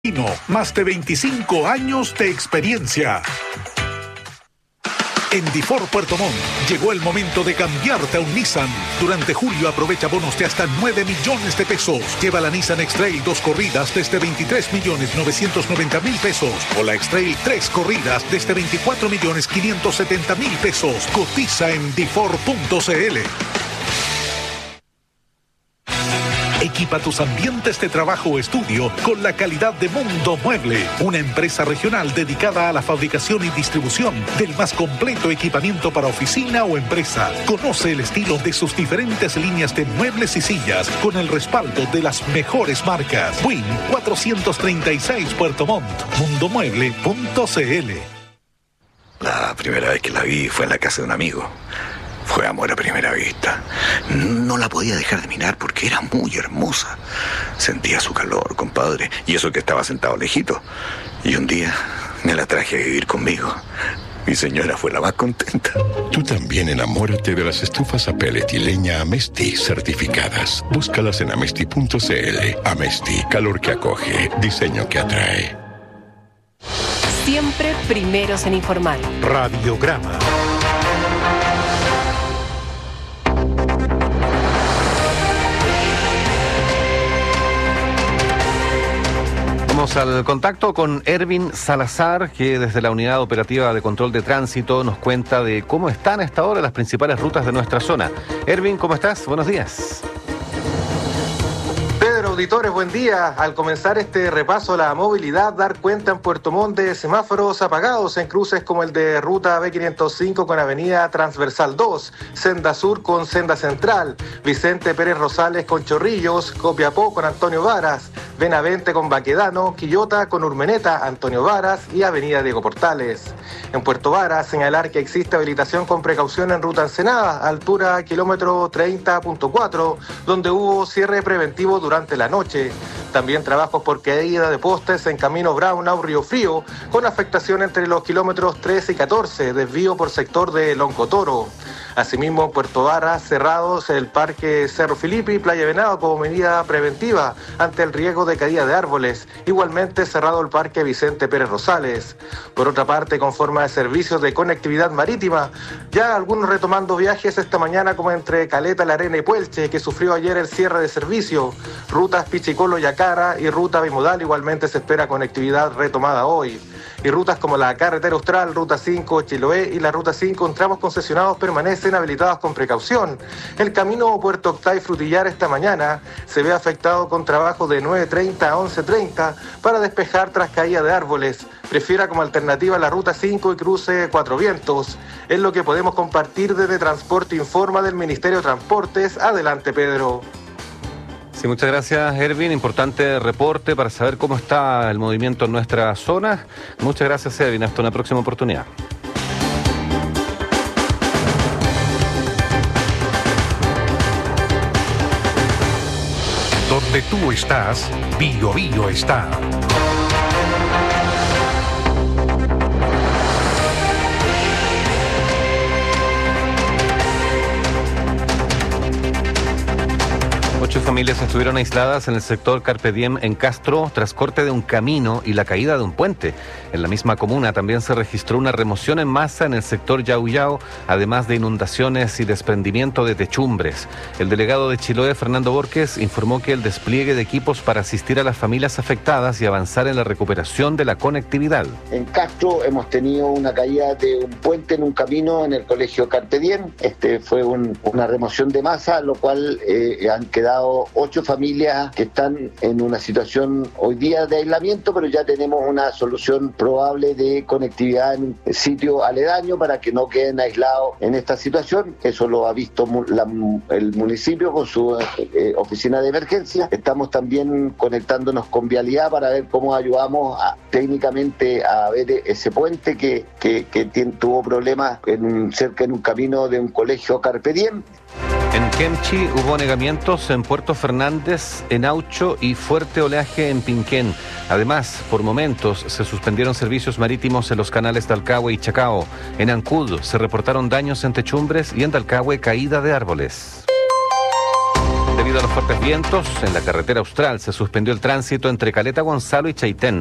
Más de 25 años de experiencia. En Difor Puerto Montt llegó el momento de cambiarte a un Nissan. Durante julio aprovecha bonos de hasta 9 millones de pesos. Lleva la Nissan X-Trail 2 corridas desde 23.990.000 pesos. O la X-Trail 3 corridas desde 24.570.000 pesos. Cotiza en Difor.cl. Equipa tus ambientes de trabajo o estudio con la calidad de Mundo Mueble, una empresa regional dedicada a la fabricación y distribución del más completo equipamiento para oficina o empresa. Conoce el estilo de sus diferentes líneas de muebles y sillas con el respaldo de las mejores marcas. Win 436 Puerto Montt, mundomueble.cl. La primera vez que la vi fue en la casa de un amigo. Fue amor a primera vista. No la podía dejar de mirar porque era muy hermosa. Sentía su calor, compadre, y eso que estaba sentado lejito. Y un día me la traje a vivir conmigo. Mi señora fue la más contenta. Tú también enamórate de las estufas a pellet y leña Amesti certificadas. Búscalas en amesti.cl. Amesti, calor que acoge, diseño que atrae. Siempre primeros en informar. Radiograma. Vamos al contacto con Ervin Salazar, que desde la Unidad Operativa de Control de Tránsito nos cuenta de cómo están a esta hora las principales rutas de nuestra zona. Ervin, ¿cómo estás? Buenos días. Auditores, buen día. Al comenzar este repaso a la movilidad, dar cuenta en Puerto Montt de semáforos apagados en cruces como el de Ruta B505 con Avenida Transversal 2, Senda Sur con Senda Central, Vicente Pérez Rosales con Chorrillos, Copiapó con Antonio Varas, Benavente con Baquedano, Quillota con Urmeneta, Antonio Varas y Avenida Diego Portales. En Puerto Varas, señalar que existe habilitación con precaución en Ruta Ensenada, altura kilómetro 30.4, donde hubo cierre preventivo durante la noche. También trabajos por caída de postes en camino Braunau Río Frío, con afectación entre los kilómetros 13 y 14, desvío por sector de Loncotoro. Asimismo, en Puerto Varas, cerrados el Parque Cerro Filipe y Playa Venado como medida preventiva ante el riesgo de caída de árboles. Igualmente cerrado el Parque Vicente Pérez Rosales. Por otra parte, con forma de servicios de conectividad marítima, ya algunos retomando viajes esta mañana como entre Caleta, La Arena y Puelche, que sufrió ayer el cierre de servicio. Rutas Pichicolo y Acara y ruta bimodal igualmente se espera conectividad retomada hoy. Y rutas como la Carretera Austral, Ruta 5, Chiloé y la Ruta 5 en tramos concesionados permanecen habilitados con precaución. El camino Puerto Octay Frutillar esta mañana se ve afectado con trabajo de 9:30 a 11:30 para despejar tras caída de árboles. Prefiera como alternativa la Ruta 5 y cruce Cuatro Vientos. Es lo que podemos compartir desde Transporte Informa del Ministerio de Transportes. Adelante, Pedro. Sí, muchas gracias, Ervin. Importante reporte para saber cómo está el movimiento en nuestra zona. Muchas gracias, Ervin. Hasta una próxima oportunidad. Donde tú estás, Bio Bio está. Ocho familias estuvieron aisladas en el sector Carpe Diem en Castro tras corte de un camino y la caída de un puente. En la misma comuna también se registró una remoción en masa en el sector Yauyao, además de inundaciones y desprendimiento de techumbres. El delegado de Chiloé, Fernando Borges, informó que el despliegue de equipos para asistir a las familias afectadas y avanzar en la recuperación de la conectividad. En Castro hemos tenido una caída de un puente en un camino en el colegio Carpe Diem. Fue una remoción de masa, lo cual han quedado 8 familias que están en una situación hoy día de aislamiento, pero ya tenemos una solución probable de conectividad en un sitio aledaño para que no queden aislados en esta situación. Eso lo ha visto el municipio con su oficina de emergencia. Estamos también conectándonos con Vialidad para ver cómo ayudamos técnicamente a ver ese puente que tuvo problemas cerca en un camino de un colegio Carpe Diem. En Kemchi hubo anegamientos en Puerto Fernández, en Aucho y fuerte oleaje en Pinquén. Además, por momentos se suspendieron servicios marítimos en los canales Talcahué y Chacao. En Ancud se reportaron daños en techumbres y en Talcahué caída de árboles. Debido Debido a los fuertes vientos, en la carretera austral se suspendió el tránsito entre Caleta Gonzalo y Chaitén.